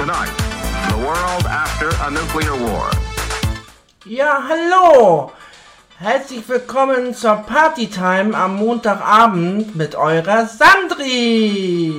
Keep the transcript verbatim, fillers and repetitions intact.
Tonight, the world after a nuclear war. Ja, hallo! Herzlich willkommen zur Partytime am Montagabend mit eurer Sandri!